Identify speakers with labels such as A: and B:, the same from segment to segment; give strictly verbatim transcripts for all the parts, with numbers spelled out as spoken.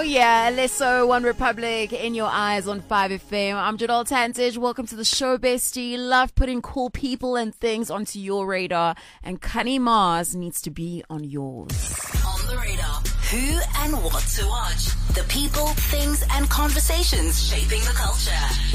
A: Oh yeah, Alesso, One Republic, In Your Eyes on five F M. I'm Jadal Tantich. Welcome to the show, bestie. Love putting cool people and things onto your radar, and Connie Mars needs to be on yours.
B: On the radar, who and what to watch. The people, things and conversations shaping the culture.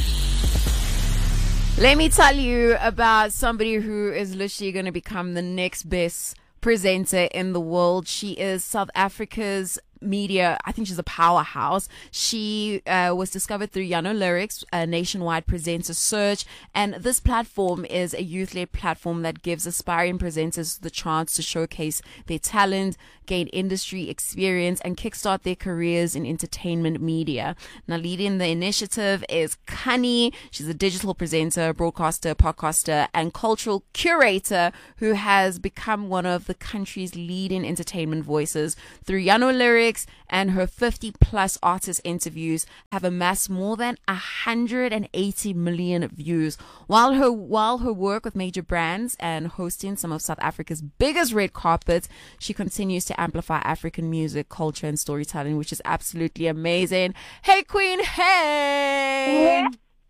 A: Let me tell you about somebody who is literally going to become the next best presenter in the world. She is South Africa's media. I think she's a powerhouse. She uh, was discovered through Yano Lyrics, a nationwide presenter search, and this platform is a youth-led platform that gives aspiring presenters the chance to showcase their talent, gain industry experience, and kickstart their careers in entertainment media. Now, leading the initiative is Connie. She's a digital presenter, broadcaster, podcaster, and cultural curator who has become one of the country's leading entertainment voices. Through Yano Lyrics and her fifty plus artist interviews have amassed more than one hundred eighty million views. While her while her work with major brands and hosting some of South Africa's biggest red carpets, she continues to amplify African music, culture, and storytelling, which is absolutely amazing. Hey, Queen. Hey.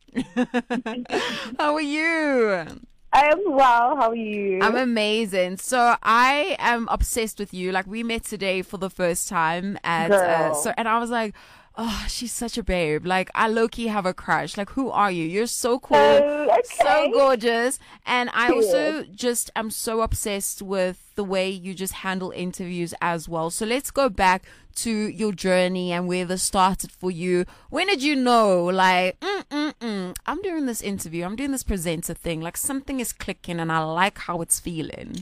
A: How are you?
C: I am well. How are you?
A: I'm amazing. So I am obsessed with you. Like, we met today for the first time at uh, so, and I was like, oh, she's such a babe. Like, I low-key have a crush. Like, who are you? You're so cool,
C: Oh, okay.
A: so gorgeous. And I
C: Cute.
A: also just am so obsessed with the way you just handle interviews as well. So let's go back to your journey and where this started for you. When did you know, like, mm, mm, mm, I'm doing this interview, I'm doing this presenter thing, like something is clicking and I like how it's feeling?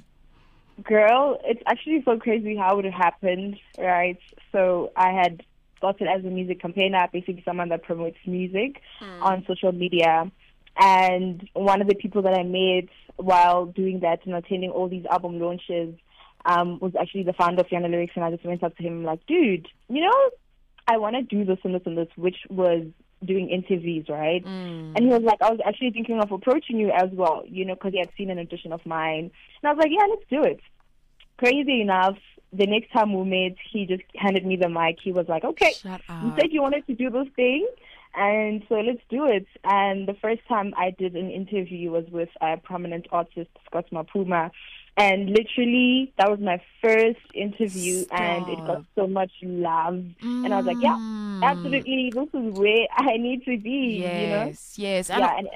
C: Girl, it's actually so crazy how it happened, right? So I had started as a music campaigner, basically someone that promotes music
A: Hmm.
C: on social media. And one of the people that I met while doing that and attending all these album launches um, was actually the founder of Yano Lyrics. And I just went up to him like, dude, you know, I want to do this and this and this, which was doing interviews, right?
A: Mm.
C: And he was like, I was actually thinking of approaching you as well, you know, because he had seen an audition of mine. And I was like, yeah, let's do it. Crazy enough, the next time we met, he just handed me the mic. He was like, okay,
A: Shut
C: you
A: up.
C: said you wanted to do this thing, and so let's do it. And the first time I did an interview was with a prominent artist, Scott Mapuma. And literally, that was my first interview, and it got so much love.
A: Mm.
C: And I was like, yeah, absolutely, this is where I need to be,
A: Yes,
C: you know?
A: yes. And
C: Yeah, and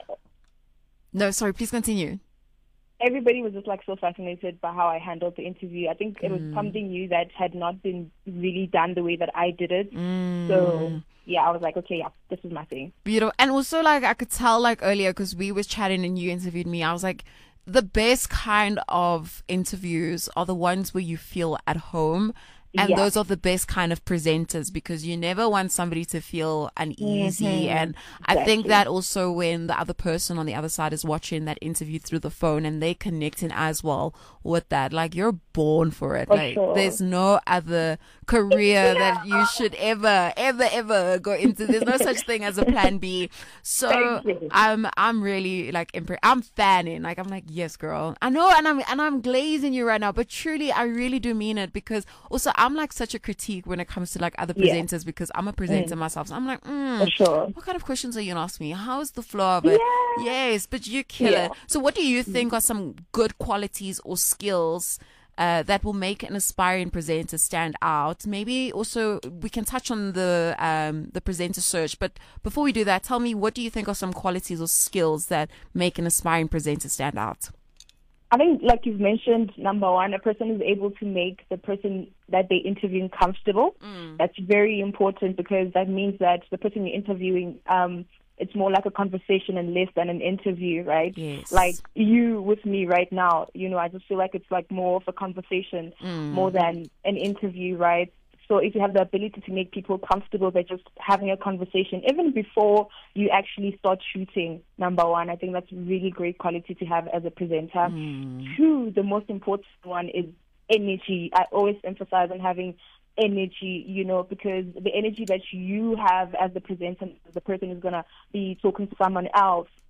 A: no, sorry, please continue.
C: everybody was just like so fascinated by how I handled the interview. I think it was
A: Mm.
C: something new that had not been really done the way that I did it.
A: Mm.
C: So yeah, I was like, okay, yeah, this is my thing.
A: Beautiful. And also, like, I could tell, like, earlier, because we was chatting and you interviewed me, I was like, the best kind of interviews are the ones where you feel at home. And
C: Yeah.
A: those are the best kind of presenters, because you never want somebody to feel uneasy.
C: Mhm.
A: And I think
C: Exactly.
A: that also when the other person on the other side is watching that interview through the phone and they connecting as well with that, like, you're born for it.
C: For
A: like,
C: sure.
A: there's no other career that you should ever, ever, ever go into. There's no such thing as a plan B. So
C: Thank you.
A: I'm, I'm really like, impre- I'm fanning. Like, I'm like, yes, girl. I know, and I'm, and I'm glazing you right now, but truly, I really do mean it, because also I'm like such a critique when it comes to like other
C: Yeah.
A: presenters, because I'm a presenter myself. So I'm like, mm,
C: For sure.
A: what kind of questions are you gonna ask me? How's the flow of it?
C: Yeah.
A: Yes, but you kill
C: Yeah.
A: it. So what do you think are some good qualities or skills uh, that will make an aspiring presenter stand out? Maybe also we can touch on the um, the presenter search, but before we do that, tell me, what do you think are some qualities or skills that make an aspiring presenter stand out?
C: I think, like you've mentioned, number one, a person is able to make the person that they're interviewing comfortable.
A: Mm.
C: That's very important, because that means that the person you're interviewing, um, it's more like a conversation and less than an interview, right?
A: Yes.
C: Like you with me right now, you know, I just feel like it's like more of a conversation
A: Mm.
C: more than an interview, right? So if you have the ability to make people comfortable by just having a conversation, even before you actually start shooting, number one, I think that's a really great quality to have as a presenter.
A: Mm.
C: Two, the most important one is energy. I always emphasize on having energy, you know, because the energy that you have as the presenter, the person is going to be talking to someone else,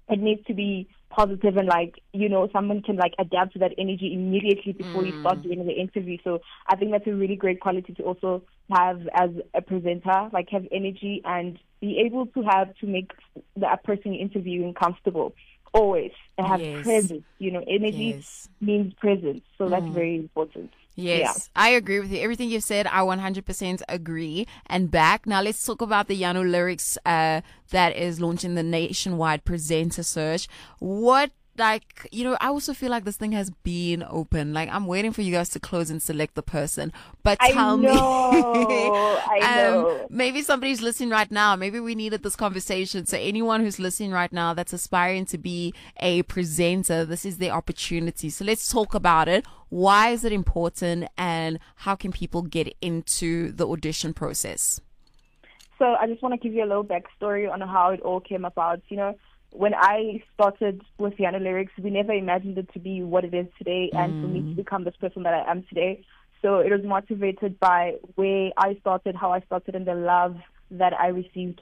C: it needs to be positive and like, you know, someone can like adapt to that energy immediately before mm. you start doing the interview. So I think that's a really great quality to also have as a presenter, like have energy and be able to have to make the person you're interviewing comfortable. Always and have
A: yes.
C: presence. You know, energy yes. means presence. So that's mm. very important.
A: Yes, yeah. I agree with you. Everything you've said, I one hundred percent agree and back. Now let's talk about the Yano Lyrics uh, that is launching the nationwide presenter search. What, like, you know, I also feel like this thing has been open. Like, I'm waiting for you guys to close and select the person. But tell
C: I know,
A: me,
C: I know.
A: um, maybe somebody's listening right now. Maybe we needed this conversation. So anyone who's listening right now that's aspiring to be a presenter, this is their opportunity. So let's talk about it. Why is it important, and how can people get into the audition process?
C: So I just want to give you a little backstory on how it all came about. You know, when I started with Yano Lyrics, we never imagined it to be what it is today, mm. and for me to become this person that I am today. So it was motivated by where I started, how I started, and the love that I received